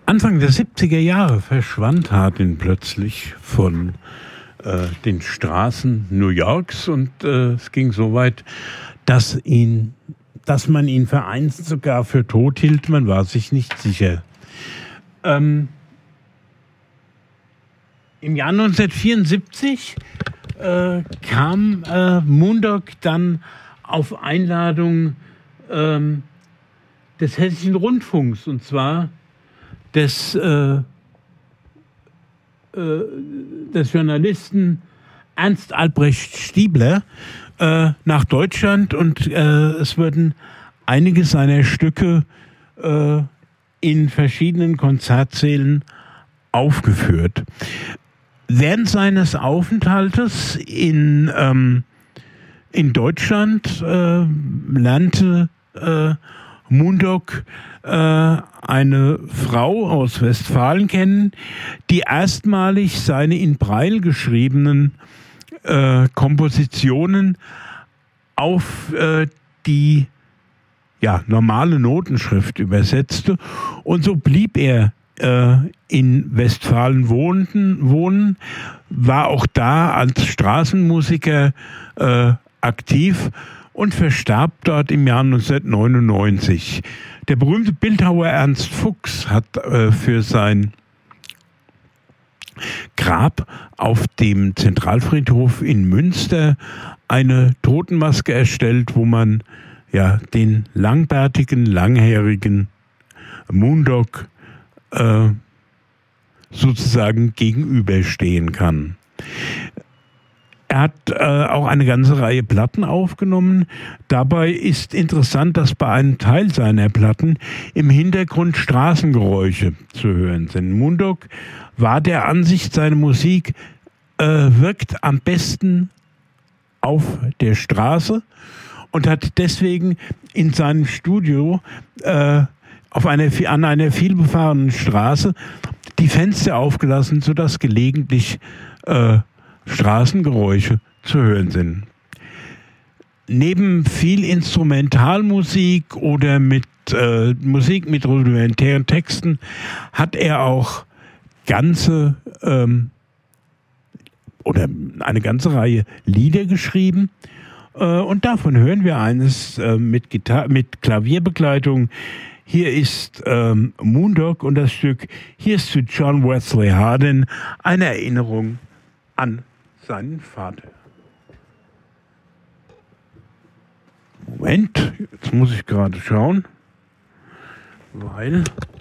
Anfang der 70er Jahre verschwand Hardin plötzlich von den Straßen New Yorks und es ging so weit, dass man ihn vereinzelt sogar für tot hielt. Man war sich nicht sicher. Im Jahr 1974 kam Moondog dann auf Einladung des Hessischen Rundfunks, und zwar des Journalisten Ernst Albrecht Stiebler nach Deutschland, und es wurden einige seiner Stücke in verschiedenen Konzertsälen aufgeführt. Während seines Aufenthaltes in Deutschland lernte Moondog eine Frau aus Westfalen kennen, die erstmalig seine in Braille geschriebenen Kompositionen auf die normale Notenschrift übersetzte, und so blieb er in Westfalen wohnen, war auch da als Straßenmusiker aktiv und verstarb dort im Jahr 1999. Der berühmte Bildhauer Ernst Fuchs hat für sein Grab auf dem Zentralfriedhof in Münster eine Totenmaske erstellt, wo man den langbärtigen, langhärigen Moondog sozusagen gegenüberstehen kann. Er hat auch eine ganze Reihe Platten aufgenommen. Dabei ist interessant, dass bei einem Teil seiner Platten im Hintergrund Straßengeräusche zu hören sind. Moondog war der Ansicht, seine Musik wirkt am besten auf der Straße, und hat deswegen in seinem Studio an einer vielbefahrenen Straße die Fenster aufgelassen, sodass gelegentlich Straßengeräusche zu hören sind. Neben viel Instrumentalmusik oder Musik mit rudimentären Texten hat er auch eine ganze Reihe Lieder geschrieben. Und davon hören wir eines mit Klavierbegleitung. Hier ist Moondog und das Stück Hier ist zu John Wesley Hardin, eine Erinnerung an seinen Vater. Moment, jetzt muss ich gerade schauen, weil